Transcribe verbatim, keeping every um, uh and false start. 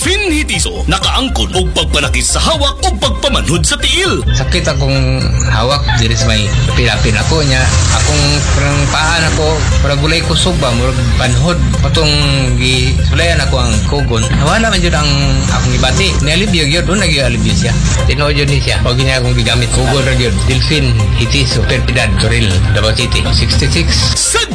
Delfin Hitiso, nakaangkon og pagpanakis sa hawak o pagpamanhod sa tiil. Sakit akong hawak, diri sa may pilapin ako niya. Akong parang paan ako, para gulay kusog ba, murag panhod. Patong gisulayan ako ang kugon. Wala man yun ang akong ibati. Nialibyo yun, doon nag-alibyo siya. Tinood yun niya. Huwag niya akong gigamit. Kugon ra yun. Delfin Hitiso, Perpidad, Toril, Davao City, sixty-six. Sa